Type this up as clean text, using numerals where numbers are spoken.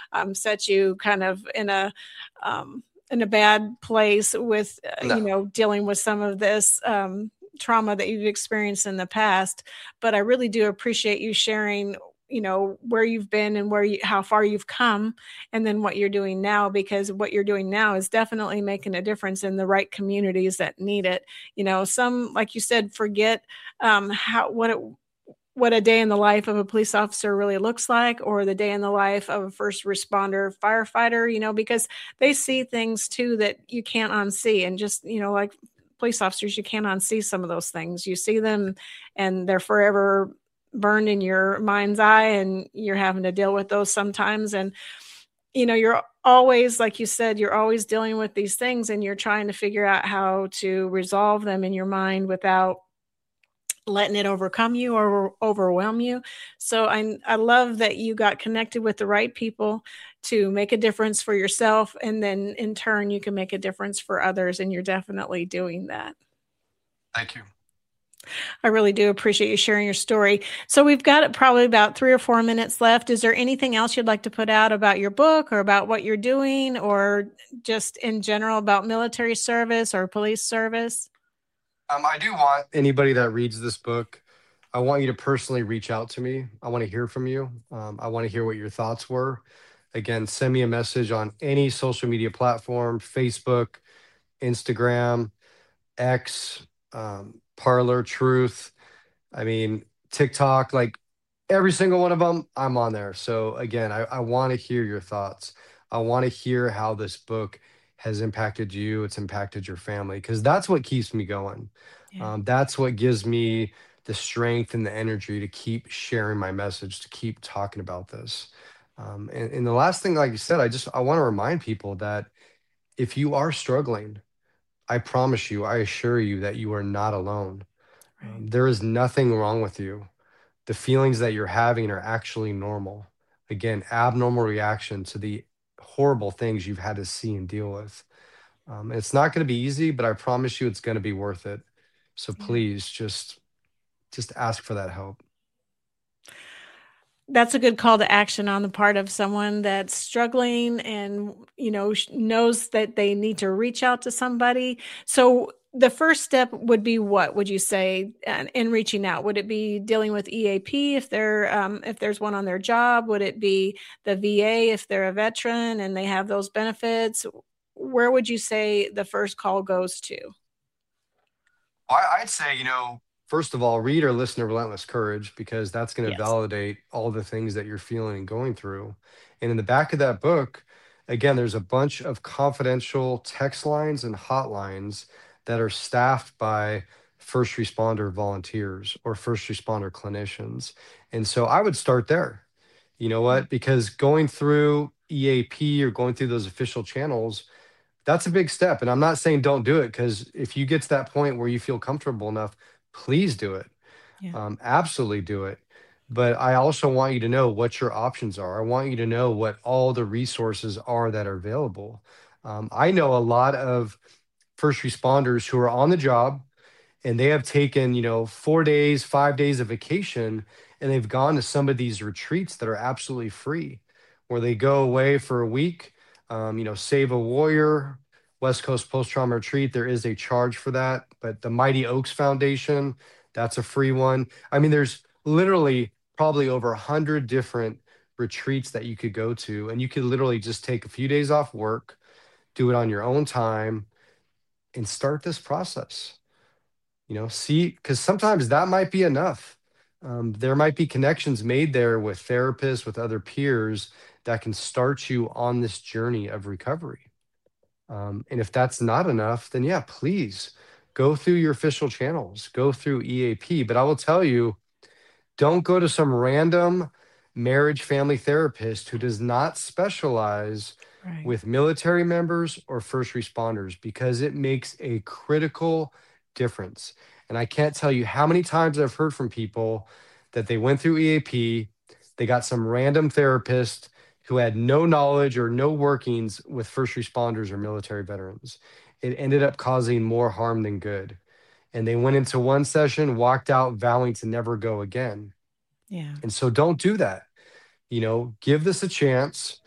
set you kind of in a bad place with, No. dealing with some of this trauma that you've experienced in the past. But I really do appreciate you sharing, where you've been and how far you've come, and then what you're doing now, because what you're doing now is definitely making a difference in the right communities that need it. Some, like you said, forget how what a day in the life of a police officer really looks like, or the day in the life of a first responder firefighter, because they see things too that you can't unsee. And just, like police officers, you can't unsee some of those things. You see them and they're forever burned in your mind's eye, and you're having to deal with those sometimes. And, you're always, like you said, you're always dealing with these things, and you're trying to figure out how to resolve them in your mind without letting it overcome you or overwhelm you. So I love that you got connected with the right people to make a difference for yourself, and then in turn you can make a difference for others, and you're definitely doing that. Thank you. I really do appreciate you sharing your story. So we've got probably about 3 or 4 minutes left. Is there anything else you'd like to put out about your book, or about what you're doing, or just in general about military service or police service? I do want anybody that reads this book, I want you to personally reach out to me. I want to hear from you. I want to hear what your thoughts were. Again, send me a message on any social media platform: Facebook, Instagram, X, Parlor, Truth. I mean, TikTok, like every single one of them, I'm on there. So again, I want to hear your thoughts. I want to hear how this book has impacted you, it's impacted your family, because that's what keeps me going. Yeah. That's what gives me the strength and the energy to keep sharing my message, to keep talking about this. And the last thing, like you said, I want to remind people that if you are struggling, I promise you, I assure you that you are not alone. Right. There is nothing wrong with you. The feelings that you're having are actually normal. Again, abnormal reaction to the horrible things you've had to see and deal with. It's not going to be easy, but I promise you it's going to be worth it. So Yeah. please just ask for that help. That's a good call to action on the part of someone that's struggling, and knows that they need to reach out to somebody. So the first step would be, what would you say, in reaching out? Would it be dealing with EAP if there's one on their job? Would it be the VA if they're a veteran and they have those benefits? Where would you say the first call goes to? I'd say, first of all, read or listen to Relentless Courage, because that's going to Yes. validate all the things that you're feeling and going through. And in the back of that book, again, there's a bunch of confidential text lines and hotlines that are staffed by first responder volunteers or first responder clinicians. And so I would start there. You know what? Because going through EAP or going through those official channels, that's a big step. And I'm not saying don't do it, because if you get to that point where you feel comfortable enough, please do it. Yeah. Absolutely do it. But I also want you to know what your options are. I want you to know what all the resources are that are available. I know a lot of first responders who are on the job, and they have taken 4 days 5 days of vacation, and they've gone to some of these retreats that are absolutely free, where they go away for a week. Save a Warrior, West Coast Post-Trauma Retreat, there is a charge for that, but the Mighty Oaks Foundation, that's a free one. I mean, there's literally probably over 100 different retreats that you could go to, and you could literally just take a few days off work, do it on your own time, and start this process. See, because sometimes that might be enough. There might be connections made there with therapists, with other peers, that can start you on this journey of recovery. And if that's not enough, then yeah, please go through your official channels, go through EAP. But I will tell you, don't go to some random marriage family therapist who does not specialize Right. with military members or first responders, because it makes a critical difference. And I can't tell you how many times I've heard from people that they went through EAP, they got some random therapist who had no knowledge or no workings with first responders or military veterans. It ended up causing more harm than good. And they went into one session, walked out vowing to never go again. Yeah. And so don't do that. Give this a chance.